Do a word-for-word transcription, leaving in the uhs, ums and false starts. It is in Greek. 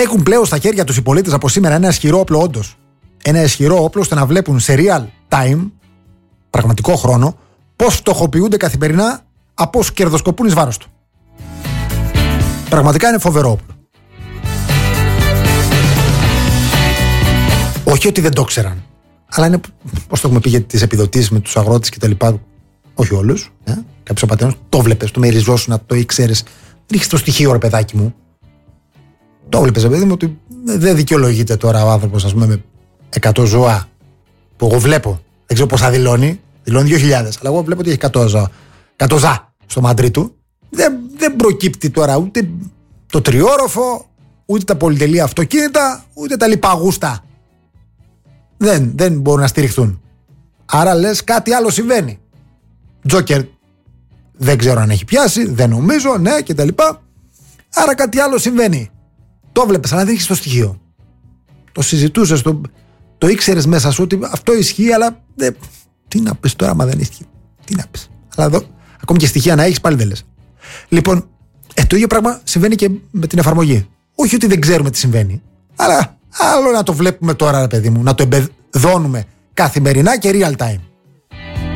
Έχουν πλέον στα χέρια τους οι πολίτες από σήμερα ένα ισχυρό όπλο, όντως. Ένα ισχυρό όπλο ώστε να βλέπουν σε real time, πραγματικό χρόνο, πώς φτωχοποιούνται καθημερινά από όσους κερδοσκοπούν εις βάρος του. Πραγματικά είναι φοβερό όπλο. Όχι ότι δεν το ξέραν, αλλά είναι, πώς το έχουμε πει για τις επιδοτήσεις με τους αγρότες κτλ. Όχι όλους. Ε? Κάποιος ο πατέρας το βλέπεις, το μεριζόσου να το ήξερες. Ρίξε το στοιχείο, ρε παιδάκι μου. Το βλέπεις, ρε παιδί μου, ότι δεν δικαιολογείται τώρα ο άνθρωπος, ας πούμε, με εκατό ζώα που εγώ βλέπω. Δεν ξέρω πώς θα δηλώνει. Δηλώνει δύο χιλιάδες. Αλλά εγώ βλέπω ότι έχει εκατό ζώα. εκατό ζά στο μαντρί του. Δεν, δεν προκύπτει τώρα ούτε το τριόροφο, ούτε τα πολυτελεία αυτοκίνητα, ούτε τα λιπαγούστα. Δεν, δεν μπορούν να στηριχθούν. Άρα λες κάτι άλλο συμβαίνει. Τζόκερ δεν ξέρω αν έχει πιάσει, δεν νομίζω, ναι, κτλ. Άρα κάτι άλλο συμβαίνει. Το βλέπεις, αλλά δεν έχεις το στοιχείο. Το συζητούσες, το, το ήξερες μέσα σου ότι αυτό ισχύει, αλλά δεν, τι να πεις τώρα, μα δεν ισχύει. Τι να πεις. Αλλά εδώ, ακόμη και στοιχεία να έχεις, πάλι δεν λες. Λοιπόν, ε, το ίδιο πράγμα συμβαίνει και με την εφαρμογή. Όχι ότι δεν ξέρουμε τι συμβαίνει, αλλά άλλο να το βλέπουμε τώρα, ρε παιδί μου, να το εμπεδώνουμε καθημερινά και real time.